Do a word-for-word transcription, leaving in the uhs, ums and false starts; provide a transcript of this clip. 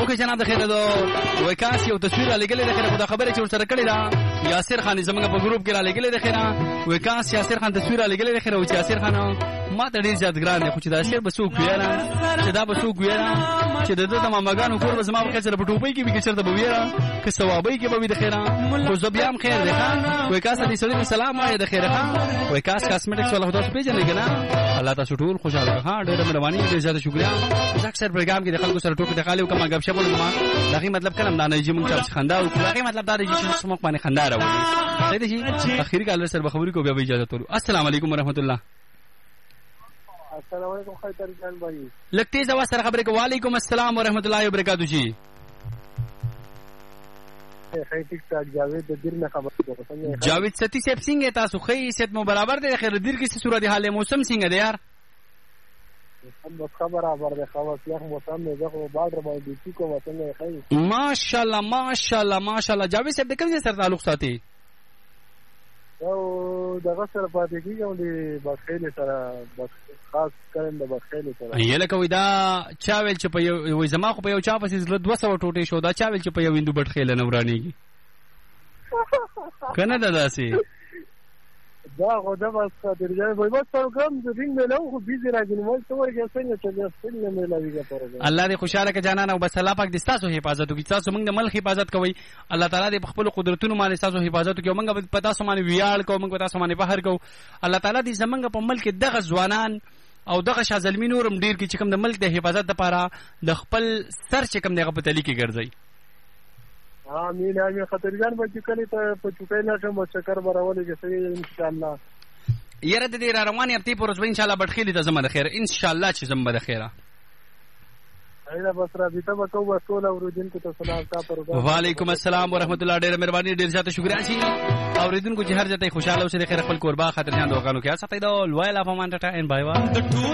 اوکې جناب د خیر دو وای کاس یو تصویر لګلې د خیر خدا خبره چې ورسره کړی دا یاسر خان زمونږ په ګروپ کې را لګلې د خیر وای کاس یاسر خان تصویر لګلې د خیر او چې یاسر خان ما ته ډیر زیات ګران دی خو چې دا شعر به څوک ویلا چې دا به څوک ویلا چې د دې د ماماګانو کور به زما په خیر په ټوپۍ کې به چرته به ویلا که ثوابي کې به د خیر خو زبيام خیر دی خان وای کاس دې سلام سلام وای د خیر خان وای کاس کاسمیټکس ولا خدای پیژنې کنه الله تاسو ټول خوشاله ښه ډېر مهرباني ډېر زیات شکریا اکثر پروګرام کې د خلکو سره ټوک د خالو کومه غب شپول ما دغه مطلب کلم دا نه چې موږ چې خندا او دغه مطلب دا دی چې سموک باندې خندا راوړي صحیح دی اخیری کال سره خبرې کو بیا اجازه ورو السلام علیکم ورحمت الله السلام علیکم خیتر جان بھائی لگتے زوا سره خبرې کو وعلیکم السلام ورحمت الله وبرکاتہ جی خیر ٹھیک ٹھاک جاوید دیر نه خبرې کوم جاوید ستی سیب څنګه تاسو خې ست مو برابر دی خیر دیر کې صورت حال موسم څنګه دی یار بس خبر برابر ده خواص یخ موسم نه زغه بارډر باندې چې کوم څنګه خیر ماشاءالله ماشاءالله ماشاءالله جاوید صاحب د کوم ځای سره تعلق ساتي او دغه سره پاتې کیږم د بخیل سره بس خاص کړم د بخیل سره یله کوي دا چا ویل چې په یو زما خو په یو چا پسې زړه دوه سوه ټوټې شو دا چا ویل چې په یو هندو بټ خیل نه ورانیږي کنه دا داسې دا خو دا بس خاطر جان وای بس پروګرام د رینګ نه نو خو بيزي راځي نو څه ورګه څنګه چې څنګه مې لاویږي پروګرام الله دې خوشاله کې جانانه او بس الله پاک دې تاسو حفاظت وکړي تاسو موږ د ملک حفاظت کوي الله تعالی دې خپل قدرتونو باندې تاسو حفاظت وکړي موږ په تاسو باندې ویاړ کوو موږ په تاسو باندې فخر کوو الله تعالی دې زمونږ په ملک دغه ځوانان او دغه شازلمی نورم ډیر کې چې کوم د ملک د حفاظت لپاره د خپل سر چې کوم دغه په تلی کې ګرځي امين امين خاطر جان به چې کله ته په چوکۍ نه کوم چکر برولې چې ان شاء الله یره د دې را رواني هفته پر ورځ ان شاء الله بټخېلې ته زموږ د خیر ان شاء الله چې زموږ د خیره ایدا بس را دې ته وکړو ټول اوریدونکو ته سلام تا پروګرام وعلیکم السلام ورحمت الله ډېر مهرباني ډېر زیاته شکریا شي اوریدونکو چې هر ځای خوشاله اوسې د خیر خپل قربا خاطر جان دوغانو کې ساتي دا لوی لا فمان ټا ان بای وا